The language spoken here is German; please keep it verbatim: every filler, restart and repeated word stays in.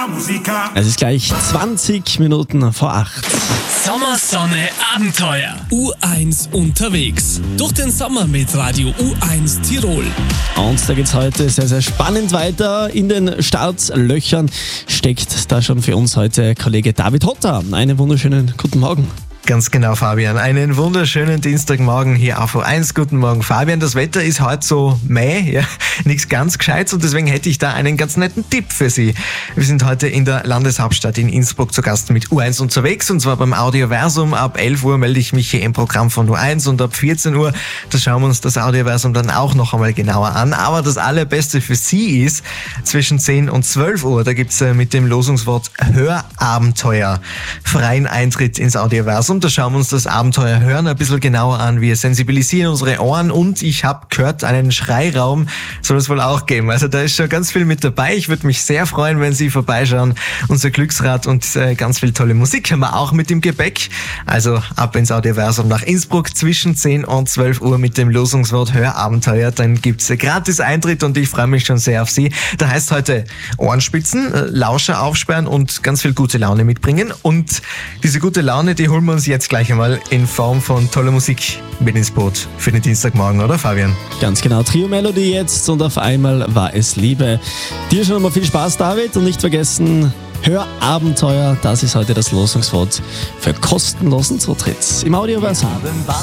Es ist gleich zwanzig Minuten vor acht. Sommersonne Abenteuer. U eins unterwegs. Durch den Sommer mit Radio U eins Tirol. Und da geht's heute sehr, sehr spannend weiter. In den Startlöchern steckt da schon für uns heute Kollege David Hotter. Einen wunderschönen guten Morgen. Ganz genau, Fabian. Einen wunderschönen Dienstagmorgen hier auf U eins. Guten Morgen, Fabian. Das Wetter ist heute so Mai, ja, nichts ganz Gescheites und deswegen hätte ich da einen ganz netten Tipp für Sie. Wir sind heute in der Landeshauptstadt in Innsbruck zu Gast mit U eins unterwegs und zwar beim Audioversum. Ab elf Uhr melde ich mich hier im Programm von U eins und ab vierzehn Uhr, da schauen wir uns das Audioversum dann auch noch einmal genauer an. Aber das Allerbeste für Sie ist, zwischen zehn und zwölf Uhr, da gibt's mit dem Losungswort Hörabenteuer freien Eintritt ins Audioversum. Da schauen wir uns das Abenteuer Hören ein bisschen genauer an. Wir sensibilisieren unsere Ohren und ich habe gehört, einen Schreiraum soll es wohl auch geben. Also da ist schon ganz viel mit dabei. Ich würde mich sehr freuen, wenn Sie vorbeischauen. Unser Glücksrad und äh, ganz viel tolle Musik haben wir auch mit im Gepäck. Also ab ins Audioversum nach Innsbruck zwischen zehn und zwölf Uhr mit dem Losungswort Hörabenteuer. Dann gibt's äh, gratis Eintritt und ich freue mich schon sehr auf Sie. Da heißt heute Ohrenspitzen, äh, Lauscher aufsperren und ganz viel gute Laune mitbringen. Und diese gute Laune, die holen wir uns jetzt gleich einmal in Form von toller Musik mit ins Boot für den Dienstagmorgen, oder Fabian? Ganz genau, Trio-Melodie jetzt und auf einmal war es Liebe. Dir schon einmal viel Spaß, David, und nicht vergessen, Hörabenteuer, das ist heute das Losungswort für kostenlosen Zutritt im Audioversum.